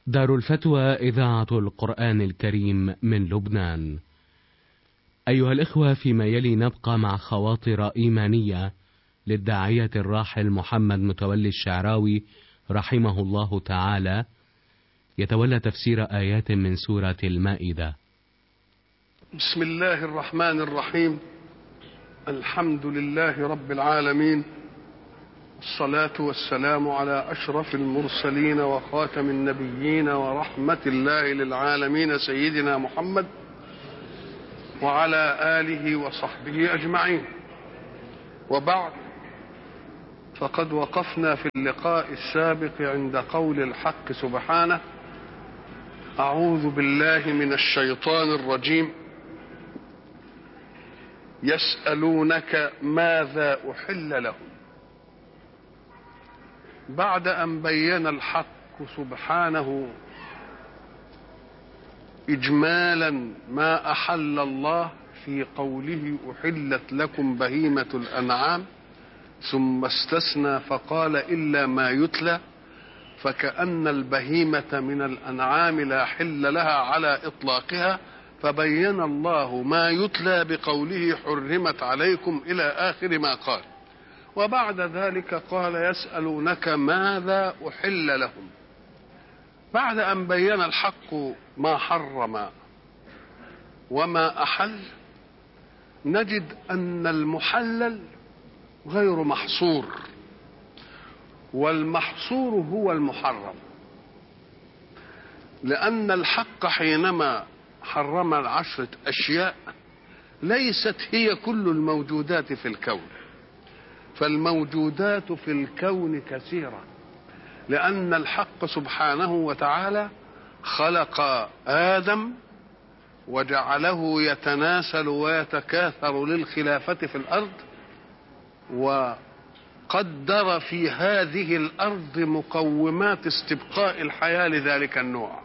دار الفتوى إذاعة القرآن الكريم من لبنان. أيها الإخوة، فيما يلي نبقى مع خواطر إيمانية للداعية الراحل محمد متولي الشعراوي رحمه الله تعالى، يتولى تفسير آيات من سورة المائدة. بسم الله الرحمن الرحيم. الحمد لله رب العالمين، الصلاة والسلام على أشرف المرسلين وخاتم النبيين ورحمة الله للعالمين سيدنا محمد وعلى آله وصحبه أجمعين. وبعد، فقد وقفنا في اللقاء السابق عند قول الحق سبحانه: أعوذ بالله من الشيطان الرجيم، يسألونك ماذا أحل لهم. بعد أن بين الحق سبحانه إجمالا ما أحل الله في قوله أحلت لكم بهيمة الأنعام، ثم استثنى فقال إلا ما يتلى، فكأن البهيمة من الأنعام لا حل لها على إطلاقها، فبين الله ما يتلى بقوله حرمت عليكم إلى آخر ما قال. وبعد ذلك قال يسألونك ماذا أحل لهم. بعد أن بين الحق ما حرم وما أحل، نجد أن المحلل غير محصور، والمحصور هو المحرم، لأن الحق حينما حرم 10 أشياء ليست هي كل الموجودات في الكون، فالموجودات في الكون كثيرة، لأن الحق سبحانه وتعالى خلق آدم وجعله يتناسل ويتكاثر للخلافة في الأرض، وقدر في هذه الأرض مقومات استبقاء الحياة لذلك النوع.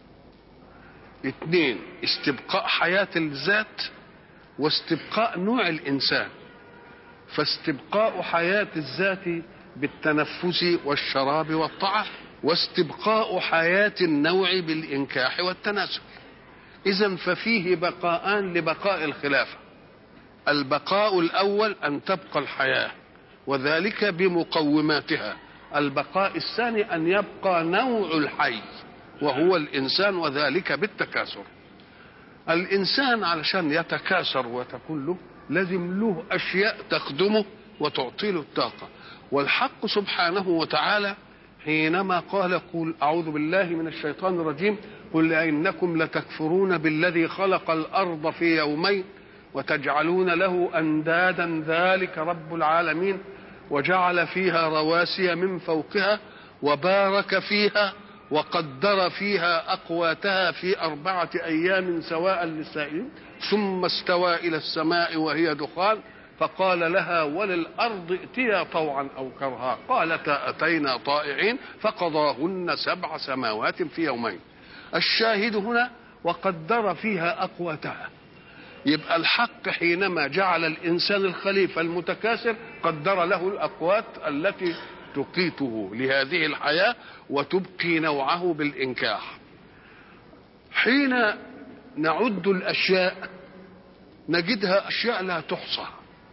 2، استبقاء حياة الذات واستبقاء نوع الإنسان. فاستبقاء حياة الذات بالتنفس والشراب والطعام، واستبقاء حياة النوع بالإنكاح والتناسل. إذن ففيه بقاءان لبقاء الخلافة. البقاء الأول أن تبقى الحياة وذلك بمقوماتها. البقاء الثاني أن يبقى نوع الحي وهو الإنسان وذلك بالتكاثر. الإنسان علشان يتكاثر وتكون له لازم له أشياء تخدمه وتعطي له الطاقة. والحق سبحانه وتعالى حينما قال قل أعوذ بالله من الشيطان الرجيم قل إنكم لتكفرون بالذي خلق الأرض في يومين وتجعلون له أندادا ذلك رب العالمين وجعل فيها رواسي من فوقها وبارك فيها وقدر فيها أقواتها في 4 أيام سواء للسائلين، ثم استوى إلى السماء وهي دخان فقال لها وللأرض ائتيا طوعا أو كرها قالتا أتينا طائعين فقضاهن 7 سماوات في يومين. الشاهد هنا وقدر فيها أقواتها. يبقى الحق حينما جعل الإنسان الخليفة المتكاثر قدر له الأقوات التي تقيته لهذه الحياة وتبقي نوعه بالإنكاح. حين نعد الأشياء نجدها أشياء لا تحصى،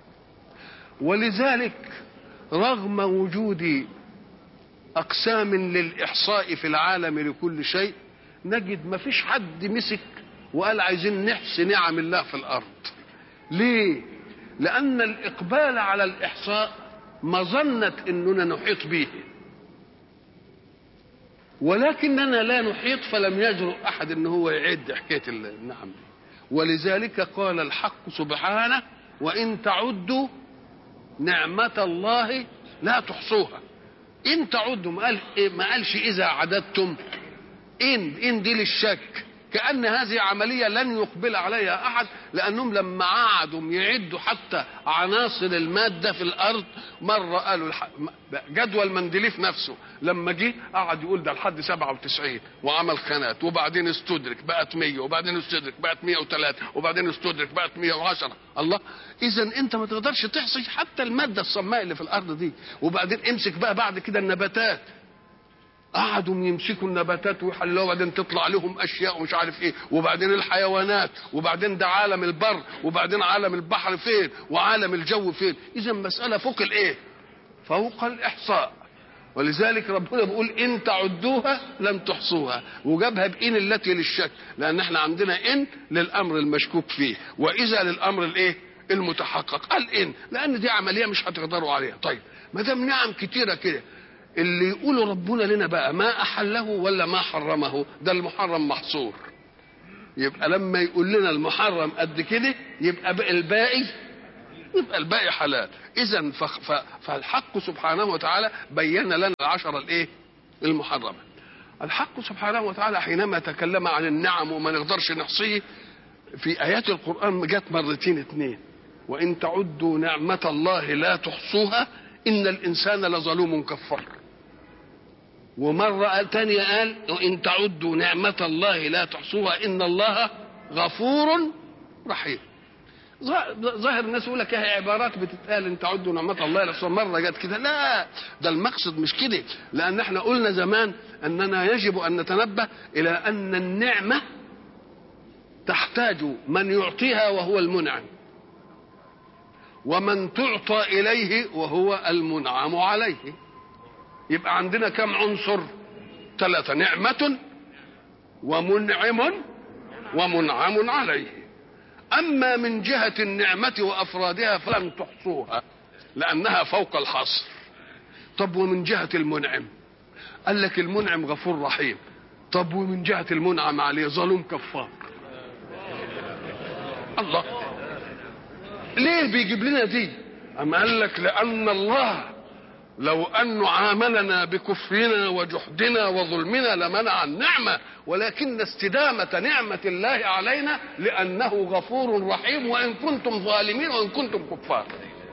ولذلك رغم وجود أقسام للإحصاء في العالم لكل شيء نجد ما فيش حد مسك وقال عايزين نحصي نعم الله في الأرض. ليه؟ لأن الإقبال على الإحصاء مظنة أننا نحيط به، ولكننا لا نحيط، فلم يجرؤ أحد أنه هو يعد حكاية النعم دي. ولذلك قال الحق سبحانه وإن تعدوا نعمة الله لا تحصوها. إن تعدوا ما قالش إذا عددتم، إن دي للشك، كأن هذه عملية لن يقبل عليها أحد، لأنهم لما قعدوا يعدوا حتى عناصر المادة في الأرض، مرة قالوا جدول مندليف نفسه لما جه قعد يقول ده لحد 97 وعمل خانات، وبعدين استدرك بقت 100، وبعدين استدرك بقت 103، وبعدين استدرك بقت 110. الله، إذن أنت ما تقدرش تحصي حتى المادة الصماء اللي في الأرض دي. وبعدين امسك بقى بعد كده النباتات، قعدوا يمسكوا النباتات ويحلوها وبعدين تطلع لهم اشياء ومش عارف ايه، وبعدين الحيوانات، وبعدين ده عالم البر، وبعدين عالم البحر فين، وعالم الجو فين. اذا مسألة فوق الايه؟ فوق الاحصاء. ولذلك ربنا بيقول ان تعدوها لن تحصوها، وجابها بان التي للشك، لان احنا عندنا ان للامر المشكوك فيه، واذا للامر الايه؟ المتحقق. قال ان لان دي عمليه مش هتقدروا عليها. طيب ما دام نعم كتيره كده، اللي يقولوا ربنا لنا بقى ما احله ولا ما حرمه، ده المحرم محصور. يبقى لما يقول لنا المحرم قد كده يبقى الباقي حلال. اذا فالحق سبحانه وتعالى بين لنا العشر الايه؟ المحرمه. الحق سبحانه وتعالى حينما تكلم عن النعم وما نقدرش نحصيه في ايات القران جت مرتين اتنين، وان تعدوا نعمه الله لا تحصوها ان الانسان لظلوم كفار. ومره تانية قال وان تعدوا نعمه الله لا تحصوها ان الله غفور رحيم. ظاهر الناس يقول لك هي عبارات بتتقال ان تعدوا نعمه الله لا تحصوها، مره جت كده. لا، ده المقصد مش كده، لان احنا قلنا زمان اننا يجب ان نتنبه الى ان النعمه تحتاج من يعطيها وهو المنعم، ومن تعطى اليه وهو المنعم عليه. يبقى عندنا كم عنصر؟ 3: نعمة ومنعم ومنعم عليه. أما من جهة النعمة وأفرادها فلن تحصوها لأنها فوق الحصر. طب ومن جهة المنعم؟ قال لك المنعم غفور رحيم. طب ومن جهة المنعم عليه ظلوم كفار. الله ليه بيجيب لنا دي؟ أما قال لك لأن الله لو أنه عاملنا بكفرنا وجحدنا وظلمنا لمنع النعمة، ولكن استدامة نعمة الله علينا لأنه غفور رحيم وإن كنتم ظالمين وإن كنتم كفار.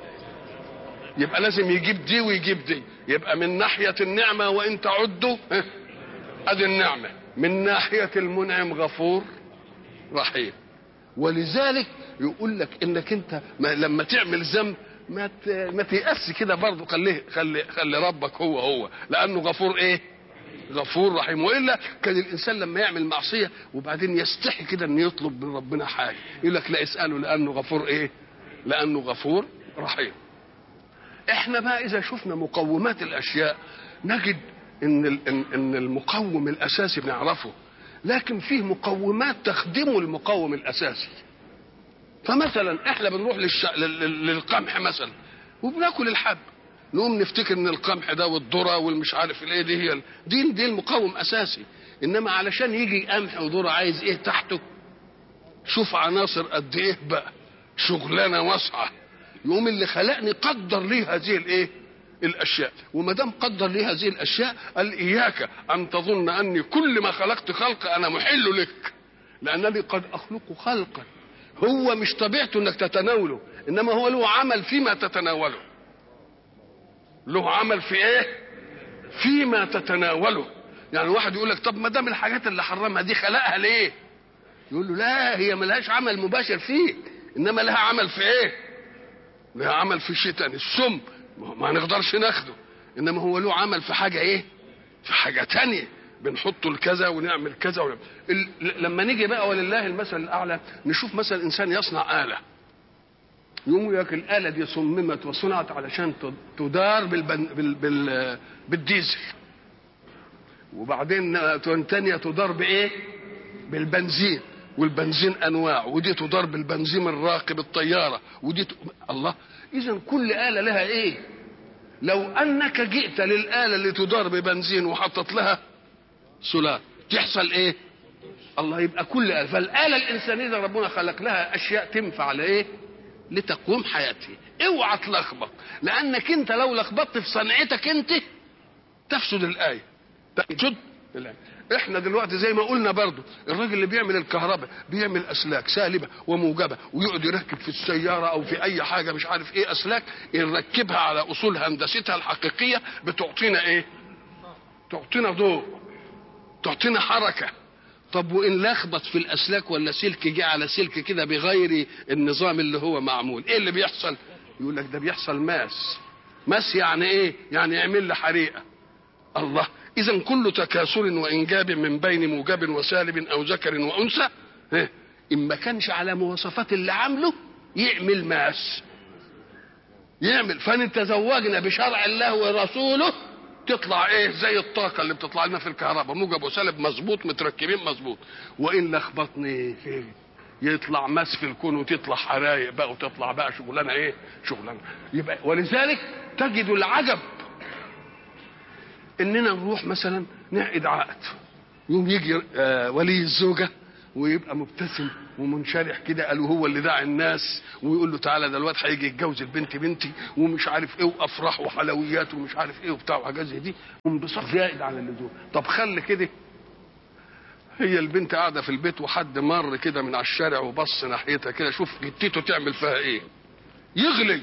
يبقى لازم يجيب دي ويجيب دي. يبقى من ناحية النعمة وإن تعدوا أدي النعمة، من ناحية المنعم غفور رحيم. ولذلك يقول لك انك انت لما تعمل ذنب ما تيأس كده برضه، خلي ربك هو لانه غفور ايه؟ غفور رحيم. والا كان الانسان لما يعمل معصيه وبعدين يستحي كده انه يطلب من ربنا حاجه، يقول لك لا اساله لانه غفور ايه؟ لانه غفور رحيم. احنا بقى اذا شفنا مقومات الاشياء نجد ان المقوم الاساسي بنعرفه، لكن فيه مقومات تخدم المقوم الاساسي. فمثلا احنا بنروح للقمح مثلا وبناكل الحب، نقوم نفتكر ان القمح ده والذره والمش عارف الايه دي هي دي المقوم اساسي. انما علشان يجي قمح وذره عايز ايه تحته؟ شوف عناصر قد ايه بقى، شغلانه واسعه. يقوم اللي خلقني قدر لي هذه الايه؟ الاشياء. وما دام قدر لي هذه الاشياء قال اياك ان تظن اني كل ما خلقت خلق انا محل لك، لانني قد اخلق خلقا هو مش طبيعته انك تتناوله، انما هو له عمل فيما تتناوله. له عمل في ايه؟ فيما تتناوله. يعني واحد يقول لك طب ما دام الحاجات اللي حرمها دي خلقها ليه؟ يقول له لا، هي ملهاش عمل مباشر فيك، انما لها عمل في ايه؟ لها عمل في شيء تاني. السم ما نقدرش ناخده، انما هو له عمل في حاجه ايه؟ في حاجه تانية بنحطه لكذا ونعمل كذا لما نيجي بقى ولله المثل الاعلى نشوف مثلا انسان يصنع آلة، يقوم يقول لك الآلة دي صممت وصنعت علشان تدار بالديزل، وبعدين تانية تدار بايه؟ بالبنزين، والبنزين انواع، ودي تدار بالبنزين الراكب الطياره، ودي الله. اذا كل آلة لها ايه؟ لو انك جئت للآلة اللي تدار ببنزين وحطت لها سولار تحصل ايه؟ الله. يبقى كل آلة، فالآلة الإنسانية ده ربنا خلق لها أشياء تنفع لإيه؟ لتقويم حياته. اوعى تلخبط، لأنك أنت لو لخبطت في صنعتك أنت تفسد الآية، تفسد الآية. احنا دلوقتي زي ما قلنا برضو الراجل اللي بيعمل الكهرباء بيعمل اسلاك سالبه وموجبه، ويقعد يركب في السياره او في اي حاجه مش عارف ايه اسلاك يركبها على اصول هندستها الحقيقيه بتعطينا ايه؟ تعطينا ضوء، تعطينا حركه. طب وان لخبط في الاسلاك ولا سلك جه على سلك كده بغير النظام اللي هو معمول، ايه اللي بيحصل؟ يقول لك ده بيحصل ماس. ماس يعني ايه؟ يعني يعمل لي حريقه. الله، إذن كل تكاثر وإنجاب من بين موجب وسالب أو ذكر وأنثى إن ما كانش على مواصفات اللي عامله يعمل ماس، يعمل. فان تزوجنا بشرع الله ورسوله تطلع ايه؟ زي الطاقه اللي بتطلع لنا في الكهرباء، موجب وسالب مظبوط متركبين مظبوط. وان لخبطني يطلع ماس في الكون وتطلع حرايق بقى وتطلع بقى شغلانه ايه؟ شغلانه. يبقى ولذلك تجد العجب اننا نروح مثلا نعقد عقد، يوم يجي ولي الزوجه ويبقى مبتسم ومنشرح كده، قالوا هو اللي داعي الناس ويقول له تعالى ده الواد هيجي يتجوز البنت بنتي ومش عارف ايه وافراح وحلويات ومش عارف ايه وبتاع وحاجات زي دي، وانبساط زائد على اللزوم. طب خلي كده هي البنت قاعده في البيت وحد مر كده من على الشارع وبص ناحيتها كده، شوف جدته تعمل فيها ايه؟ يغلي.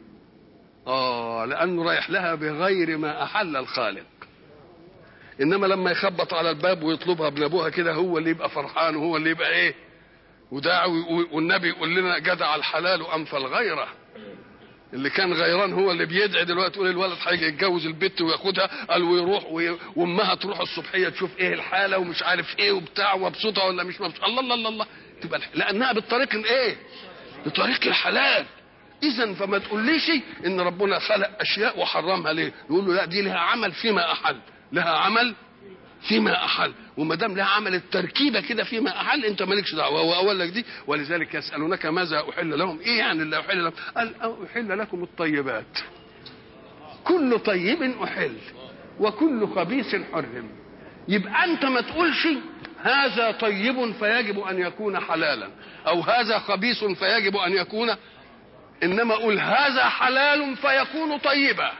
لانه رايح لها بغير ما احل الخالق. انما لما يخبط على الباب ويطلبها ابن ابوها كده، هو اللي يبقى فرحان وهو اللي يبقى ايه؟ وداعي. والنبي يقول لنا جدع الحلال انفى الغيره. اللي كان غيران هو اللي بيدعي دلوقتي يقول الولد هيجي يتجوز البت وياخدها، قال ويروح وامها تروح الصبحيه تشوف ايه الحاله ومش عارف ايه وبتاع ومبسوطه ولا مش مبسوطه. الله الله الله الله، تبقى لانها بالطريق الايه؟ بطريق الحلال. اذا فما تقوليش ان ربنا خلق اشياء وحرمها ليه؟ يقول له لا دي لها عمل فيما احل، لها عمل فيما احل، وما دام لها عمل التركيبه كده فيما احل انت مالكش دعوه. هو اقول لك دي. ولذلك يسالونك ماذا احل لهم؟ ايه يعني اللي احل لهم؟ قال احل لكم الطيبات، كل طيب احل وكل خبيث حرم. يبقى انت ما تقولش هذا طيب فيجب ان يكون حلالا او هذا خبيث فيجب ان يكون، انما قول هذا حلال فيكون طيبا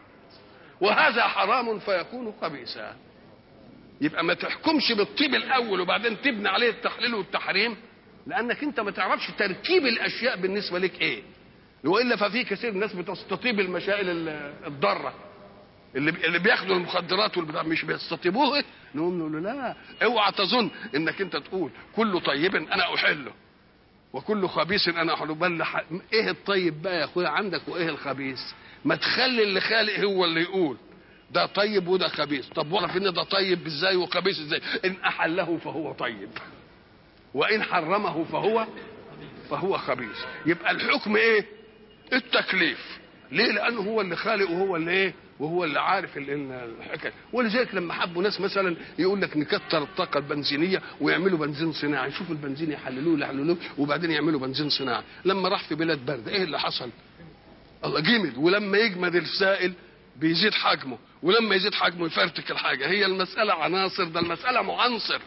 وهذا حرام فيكون خبيثا. يبقى ما تحكمش بالطيب الاول وبعدين تبني عليه التحليل والتحريم، لانك انت ما تعرفش تركيب الاشياء بالنسبه لك ايه. والا ففي كثير من الناس بتستطيب المسائل الضاره، اللي بياخدوا المخدرات والبتاع مش بيستطيبوه. نقوم نقول له لا، اوعى تظن انك انت تقول كل طيب انا احله وكل خبيث انا احله. بل ايه الطيب بقى يا اخويا عندك وايه الخبيث؟ ما تخلي اللي خالق هو اللي يقول ده طيب وده خبيث. طب واعرف ان ده طيب ازاي وخبيث ازاي؟ ان احله فهو طيب وان حرمه فهو خبيث. يبقى الحكم ايه؟ التكليف. ليه؟ لانه هو اللي خالق وهو اللي ايه؟ وهو اللي عارف الحكايه. ولذلك لما حبوا ناس مثلا يقول لك نكتر الطاقه البنزينيه ويعملوا بنزين صناعي، يشوفوا البنزين يحللوه وبعدين يعملوا بنزين صناعي. لما راح في بلاد بارده ايه اللي حصل؟ الله جمد. ولما يجمد السائل بيزيد حجمه، ولما يزيد حجمه يفرتك الحاجه. هي المساله عناصر، ده المساله معنصر.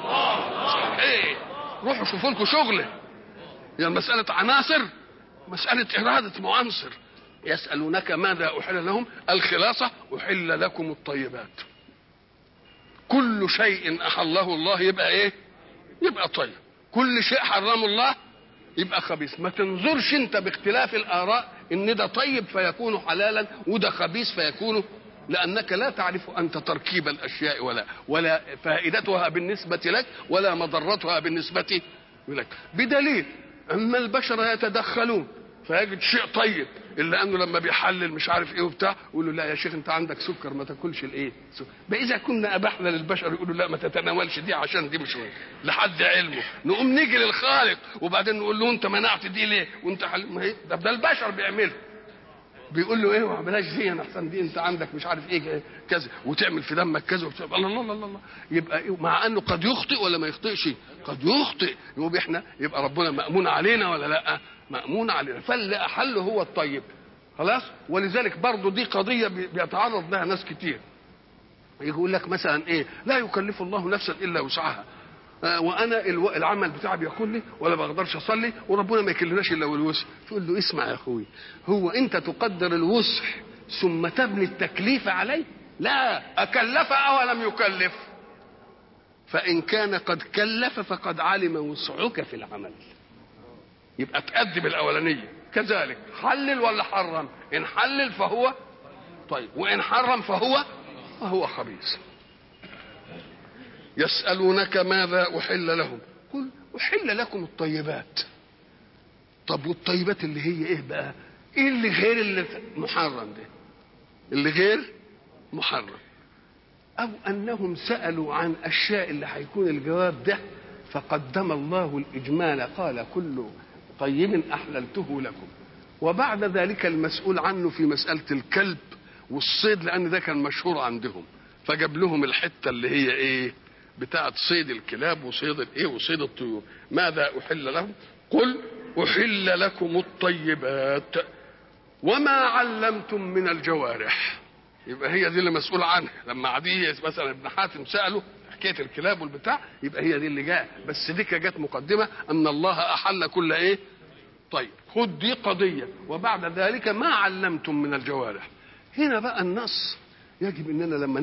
ايه؟ روحوا شوفوا لكم شغله. هي المساله عناصر، مساله اراده معنصر. يسالونك ماذا احل لهم؟ الخلاصه احل لكم الطيبات. كل شيء احله الله يبقى ايه؟ يبقى طيب. كل شيء حرمه الله يبقى خبيث. ما تنظرش انت باختلاف الاراء ان ده طيب فيكون حلالا وده خبيث فيكون، لانك لا تعرف انت تركيب الاشياء ولا فائدتها بالنسبه لك ولا مضرتها بالنسبه لك. بدليل اما البشر يتدخلون فيجد شيء طيب الا انه لما بيحلل مش عارف ايه وبتاع يقول له لا يا شيخ انت عندك سكر ما تاكلش الايه. اذا كنا ابحنا للبشر يقولوا لا ما تتناولش دي عشان دي مش لحد علمه. نقوم نيجي للخالق وبعدين نقول له انت منعت دي ليه وانت ما هي ده البشر بيعملها. بيقول له ايه ما عملهاش دي انا احسن دي انت عندك مش عارف ايه كذا وتعمل في دمك كذا الله الله الله الله. يبقى إيه؟ مع انه قد يخطئ ولا ما يخطئش؟ قد يخطئ. يبقى ربنا مأمون علينا ولا لا؟ مأمون علينا. فاللي احله هو الطيب خلاص. ولذلك برضه دي قضيه بيتعرض لها ناس كتير. يقول لك مثلا ايه؟ لا يكلف الله نفسا الا وسعها. وانا العمل بتاعي بياخد لي ولا بقدرش اصلي وربنا ما يكلناش الا والوسع. تقول له اسمع يا اخوي، هو انت تقدر الوسع ثم تبني التكليف عليه؟ لا، اكلف او لم يكلف؟ فان كان قد كلف فقد علم وسعك في العمل. يبقى تقدم الاولانيه. كذلك حلل ولا حرم؟ ان حلل فهو طيب وان حرم فهو خبيث. يسألونك ماذا أحل لهم؟ قل أحل لكم الطيبات. طب والطيبات اللي هي إيه بقى؟ إيه اللي غير اللي محرم ده؟ اللي غير محرم أو أنهم سألوا عن أشياء اللي هيكون الجواب ده فقدم الله الإجمال قال كل طيب أحللته لكم، وبعد ذلك المسؤول عنه في مسألة الكلب والصيد لأن ده كان مشهور عندهم، فجاب لهم الحتة اللي هي إيه بتاعة صيد الكلاب وصيد الإيه وصيد الطيور. ماذا أحل لهم؟ قل أحل لكم الطيبات وما علمتم من الجوارح. يبقى هي دي اللي مسؤول عنها. لما عدي مثلا ابن حاتم سأله حكاية الكلاب والبتاع يبقى هي دي اللي جاء، بس دي جت مقدمة أن الله أحل كل إيه. طيب خد دي قضية، وبعد ذلك ما علمتم من الجوارح. هنا بقى النص يجب أننا لما